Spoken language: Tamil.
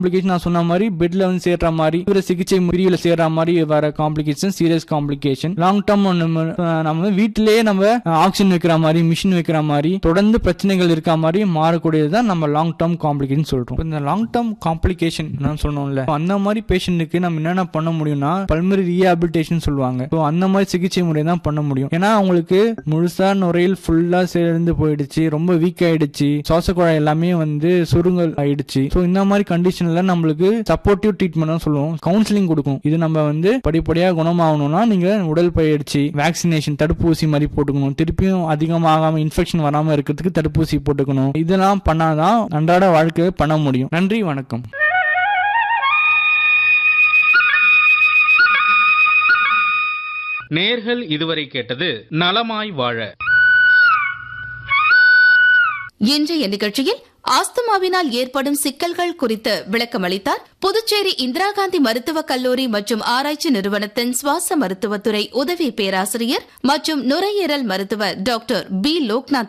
நான் சொன்ன மாதிரி பெட்ல வந்து சேர்ற மாதிரி சிகிச்சை பிரிவுல சேர்ற மாதிரி வர complication serious complication. Long term நம்ம வீட்டிலேயே நம்ம ஆக்சிஜன் வைக்கிற மாதிரி மிஷின் வைக்கிற மாதிரி தொடர்ந்து பிரச்சனைகள் இருக்க மாதிரி மாறக்கூடியதுதான் நம்ம லாங் டேர்ம் காம்ப்ளிகேஷன் சொல்றோம். இந்த லாங் டேர்ம் காம்ப்ளிகேஷன் சொன்னோம்ல, அந்த மாதிரி பேஷண்ட்டுக்கு நம்ம என்னென்ன பண்ண முடியும்னா பல்மரி ரீஹாபிலிட்டேஷன் சொல்லுவாங்க. அந்த மாதிரி சிகிச்சை முறை தான் பண்ண முடியும். ஏன்னா அவங்களுக்கு முழுசா நுரையில் ஃபுல்லா சேர்ந்து போயிடுச்சு, ரொம்ப வீக் ஆயிடுச்சு, சுவாச குழாய் எல்லாமே வந்து சுருங்கல் ஆயிடுச்சு. இந்த மாதிரி கண்டிஷன்ல நம்மளுக்கு சப்போர்ட்டிவ் ட்ரீட்மெண்ட் சொல்லுவோம், கவுன்சிலிங் கொடுக்கும். இது நம்ம வந்து படிப்படியா குணமாகணும்னா நீங்க உடல் பயிற்சி, வேக்சினேஷன் தடுப்பூசி மாதிரி போட்டுக்கணும், திருப்பியும் அதிகமாகாம இன்ஃபெக்ஷன் வராம இருக்கிறதுக்கு தடுப்பூசி போட்டுக்கணும். இதெல்லாம் பண்ணாதான் அன்றாட வாழ்க்கையை பண்ண முடியும். நன்றி, வணக்கம். நேர்கள் இதுவரை கேட்டது நலமாய் வாழ. இன்றைய நிகழ்ச்சியில் ஆஸ்துமாவினால் ஏற்படும் சிக்கல்கள் குறித்து விளக்கமளித்தார் புதுச்சேரி இந்திரா காந்தி மருத்துவக் கல்லூரி மற்றும் ஆராய்ச்சி நிறுவனத்தின் சுவாச மருத்துவத்துறை உதவி பேராசிரியர் மற்றும் நுரையீரல் மருத்துவர் டாக்டர் பி லோக்நாத்